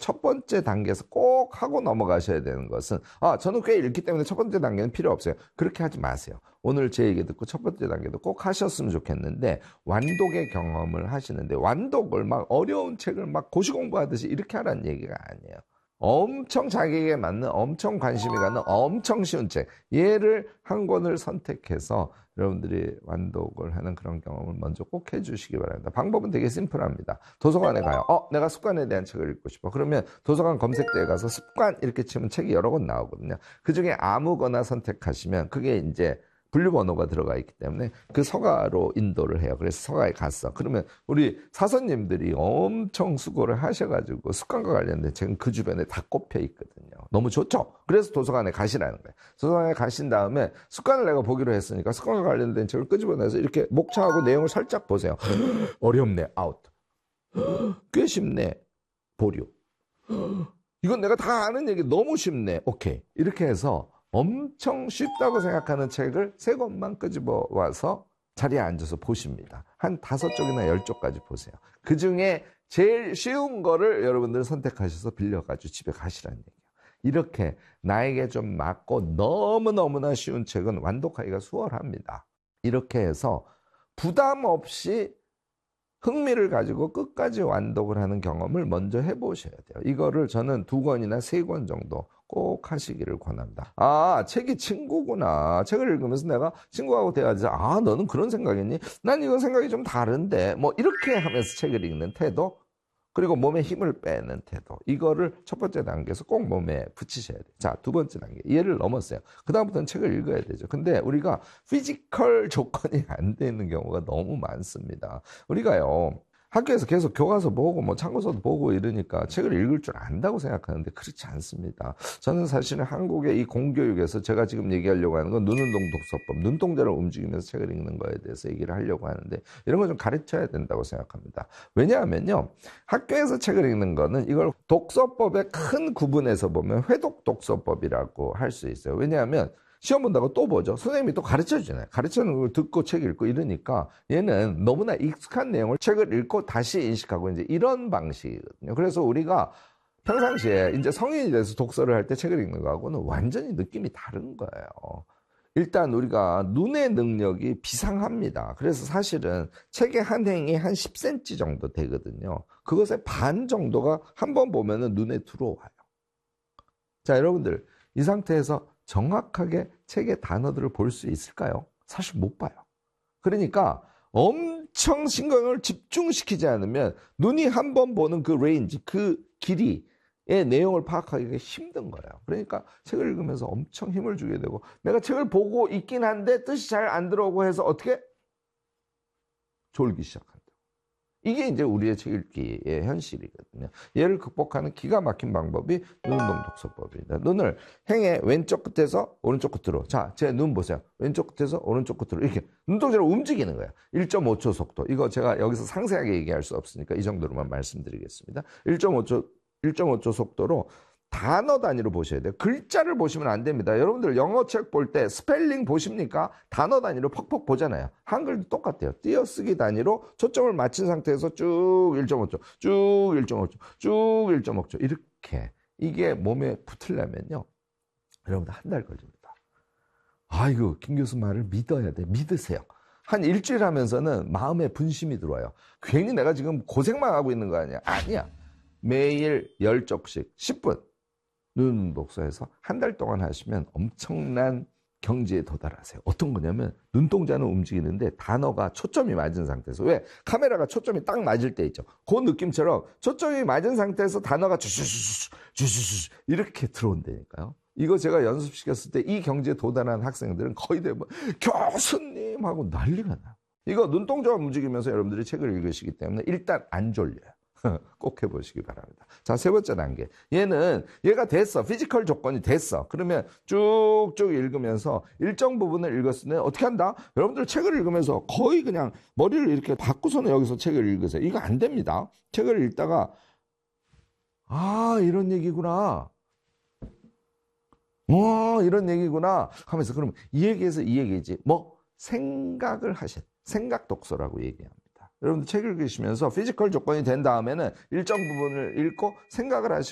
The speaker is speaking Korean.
첫 번째 단계에서 꼭 하고 넘어가셔야 되는 것은 저는 꽤 읽기 때문에 첫 번째 단계는 필요 없어요. 그렇게 하지 마세요. 오늘 제 얘기 듣고 첫 번째 단계도 꼭 하셨으면 좋겠는데 완독의 경험을 하시는데 완독을 막 어려운 책을 막 고시 공부하듯이 이렇게 하라는 얘기가 아니에요. 엄청 자기에게 맞는 엄청 관심이 가는 엄청 쉬운 책 얘를 한 권을 선택해서 여러분들이 완독을 하는 그런 경험을 먼저 꼭 해주시기 바랍니다. 방법은 되게 심플합니다. 도서관에 가요. 내가 습관에 대한 책을 읽고 싶어. 그러면 도서관 검색대에 가서 습관 이렇게 치면 책이 여러 권 나오거든요. 그중에 아무거나 선택하시면 그게 이제 분류번호가 들어가 있기 때문에 그 서가로 인도를 해요. 그래서 서가에 갔어. 그러면 우리 사서님들이 엄청 수고를 하셔가지고 습관과 관련된 책은 그 주변에 다 꼽혀 있거든요. 너무 좋죠? 그래서 도서관에 가시라는 거예요. 도서관에 가신 다음에 습관을 내가 보기로 했으니까 습관과 관련된 책을 끄집어내서 이렇게 목차하고 내용을 살짝 보세요. 어렵네. 아웃. 꽤 쉽네. 보류. 이건 내가 다 아는 얘기 너무 쉽네. 오케이. 이렇게 해서 엄청 쉽다고 생각하는 책을 3권만 끄집어 와서 자리에 앉아서 보십니다. 한 5쪽이나 10쪽까지 보세요. 그 중에 제일 쉬운 거를 여러분들 선택하셔서 빌려가지고 집에 가시라는 얘기예요. 이렇게 나에게 좀 맞고 너무너무나 쉬운 책은 완독하기가 수월합니다. 이렇게 해서 부담 없이 흥미를 가지고 끝까지 완독을 하는 경험을 먼저 해보셔야 돼요. 이거를 저는 2권이나 3권 정도 꼭 하시기를 권합니다. 책이 친구구나. 책을 읽으면서 내가 친구하고 대화하자. 너는 그런 생각이니? 난 이건 생각이 좀 다른데. 뭐 이렇게 하면서 책을 읽는 태도, 그리고 몸에 힘을 빼는 태도. 이거를 첫 번째 단계에서 꼭 몸에 붙이셔야 돼요. 자, 2번째 단계. 얘를 넘었어요. 그 다음부터는 책을 읽어야 되죠. 근데 우리가 피지컬 조건이 안 되는 경우가 너무 많습니다. 우리가요, 학교에서 계속 교과서 보고 뭐 참고서도 보고 이러니까 책을 읽을 줄 안다고 생각하는데 그렇지 않습니다. 저는 사실은 한국의 이 공교육에서 제가 지금 얘기하려고 하는 건 눈운동 독서법, 눈동자를 움직이면서 책을 읽는 거에 대해서 얘기를 하려고 하는데 이런 거 좀 가르쳐야 된다고 생각합니다. 왜냐하면요, 학교에서 책을 읽는 거는 이걸 독서법의 큰 구분에서 보면 회독 독서법이라고 할 수 있어요. 왜냐하면 시험 본다고 또 보죠. 선생님이 또 가르쳐주잖아요. 가르치는 걸 듣고 책 읽고 이러니까 얘는 너무나 익숙한 내용을 책을 읽고 다시 인식하고 이제 이런 방식이거든요. 그래서 우리가 평상시에 이제 성인이 돼서 독서를 할 때 책을 읽는 거하고는 완전히 느낌이 다른 거예요. 일단 우리가 눈의 능력이 비상합니다. 그래서 사실은 책의 한 행이 한 10cm 정도 되거든요. 그것의 반 정도가 한 번 보면은 눈에 들어와요. 자, 여러분들 이 상태에서 정확하게 책의 단어들을 볼 수 있을까요? 사실 못 봐요. 그러니까 엄청 신경을 집중시키지 않으면 눈이 한 번 보는 그 레인지, 그 길이의 내용을 파악하기가 힘든 거예요. 그러니까 책을 읽으면서 엄청 힘을 주게 되고 내가 책을 보고 있긴 한데 뜻이 잘 안 들어오고 해서 어떻게? 졸기 시작한다. 이게 이제 우리의 책 읽기의 현실이거든요. 얘를 극복하는 기가 막힌 방법이 눈운동 독서법입니다. 눈을 행의 왼쪽 끝에서 오른쪽 끝으로. 자, 제 눈 보세요. 왼쪽 끝에서 오른쪽 끝으로 이렇게 눈동자를 움직이는 거예요. 1.5초 속도. 이거 제가 여기서 상세하게 얘기할 수 없으니까 이 정도로만 말씀드리겠습니다. 1.5초 속도로 단어 단위로 보셔야 돼요. 글자를 보시면 안 됩니다. 여러분들 영어 책 볼 때 스펠링 보십니까? 단어 단위로 퍽퍽 보잖아요. 한글도 똑같아요. 띄어쓰기 단위로 초점을 맞춘 상태에서 쭉 1.5초, 쭉 1.5초, 쭉 1.5초 이렇게 이게 몸에 붙으려면요. 여러분들 한 달 걸립니다. 아이고, 김 교수 말을 믿어야 돼. 믿으세요. 한 일주일 하면서는 마음에 분심이 들어와요. 괜히 내가 지금 고생만 하고 있는 거 아니야? 아니야. 매일 10쪽씩 10분. 눈 독서에서 한 달 동안 하시면 엄청난 경지에 도달하세요. 어떤 거냐면 눈동자는 움직이는데 단어가 초점이 맞은 상태에서, 왜? 카메라가 초점이 딱 맞을 때 있죠. 그 느낌처럼 초점이 맞은 상태에서 단어가 주주주주 이렇게 들어온다니까요. 이거 제가 연습시켰을 때 이 경지에 도달한 학생들은 거의 대부분 교수님 하고 난리가 나요. 이거 눈동자가 움직이면서 여러분들이 책을 읽으시기 때문에 일단 안 졸려요. 꼭 해보시기 바랍니다. 자, 3번째 단계. 얘가 됐어. 피지컬 조건이 됐어. 그러면 쭉쭉 읽으면서 일정 부분을 읽었을 때 어떻게 한다? 여러분들 책을 읽으면서 거의 그냥 머리를 이렇게 바꾸서는 여기서 책을 읽으세요. 이거 안 됩니다. 책을 읽다가 이런 얘기구나. 이런 얘기구나 하면서 그러면 이 얘기에서 이 얘기지. 생각을 하셔. 생각 독서라고 얘기합니다. 여러분들 책 읽으시면서 피지컬 조건이 된 다음에는 일정 부분을 읽고 생각을 하시고